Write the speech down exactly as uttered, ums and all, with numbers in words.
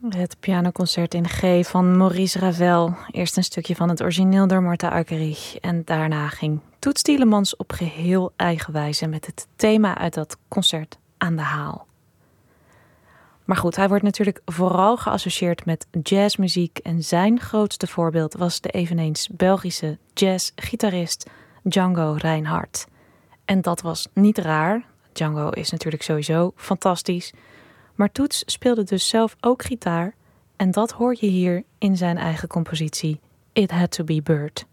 Het pianoconcert in G van Maurice Ravel. Eerst een stukje van het origineel door Martha Argerich. En daarna ging Toets Tielemans op geheel eigen wijze met het thema uit dat concert aan de haal. Maar goed, hij wordt natuurlijk vooral geassocieerd met jazzmuziek. En zijn grootste voorbeeld was de eveneens Belgische jazzgitarist Django Reinhardt. En dat was niet raar. Django is natuurlijk sowieso fantastisch. Maar Toets speelde dus zelf ook gitaar en dat hoor je hier in zijn eigen compositie It Had To Be Bird.